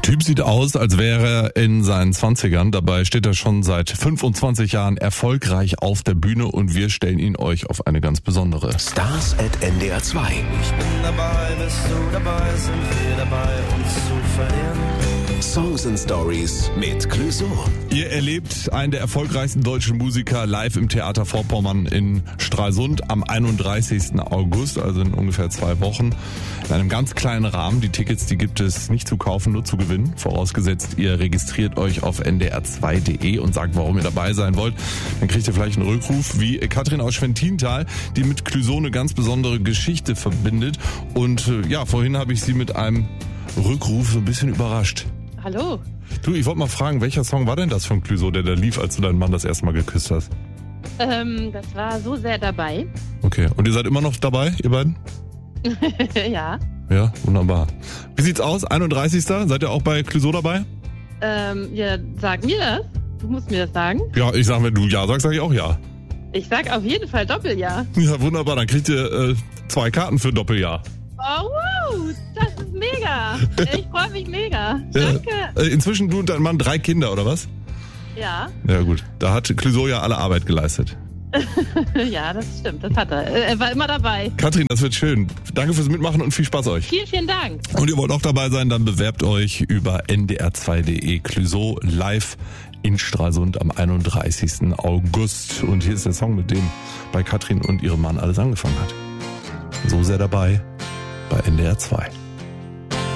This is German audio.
Typ sieht aus, als wäre er in seinen 20ern. Dabei steht er schon seit 25 Jahren erfolgreich auf der Bühne und wir stellen ihn euch auf eine ganz besondere. Stars at NDR 2. Ich bin dabei, bist du dabei, sind wir dabei, uns zu verlieren. Songs and Stories mit Clouseau. Ihr erlebt einen der erfolgreichsten deutschen Musiker live im Theater Vorpommern in Stralsund am 31. August, also in ungefähr 2 Wochen. In einem ganz kleinen Rahmen. Die Tickets, die gibt es nicht zu kaufen, nur zu gewinnen. Vorausgesetzt, ihr registriert euch auf ndr2.de und sagt, warum ihr dabei sein wollt. Dann kriegt ihr vielleicht einen Rückruf wie Katrin aus Schwentintal, die mit Clouseau eine ganz besondere Geschichte verbindet. Und vorhin habe ich sie mit einem Rückruf so ein bisschen überrascht. Hallo. Du, ich wollte mal fragen, welcher Song war denn das von Clouseau, der da lief, als du deinen Mann das erste Mal geküsst hast? Das war So sehr dabei. Okay, und ihr seid immer noch dabei, ihr beiden? Ja. Ja, wunderbar. Wie sieht's aus? 31. Seid ihr auch bei Clouseau dabei? Ja, sag mir das. Du musst mir das sagen. Ja, ich sag, wenn du ja sagst, sag ich auch ja. Ich sag auf jeden Fall Doppeljahr. Ja, wunderbar, dann kriegt ihr 2 Karten für Doppeljahr. Oh, wow, das ist mega. Ich freue mich mega. Ja. Danke. Inzwischen du und dein Mann 3 Kinder, oder was? Ja. Ja gut, da hat Clouseau ja alle Arbeit geleistet. Ja, das stimmt, das hat er. Er war immer dabei. Katrin, das wird schön. Danke fürs Mitmachen und viel Spaß euch. Vielen, vielen Dank. Und ihr wollt auch dabei sein, dann bewerbt euch über ndr2.de. Clouseau live in Stralsund am 31. August. Und hier ist der Song, mit dem bei Katrin und ihrem Mann alles angefangen hat. So sehr dabei bei NDR 2.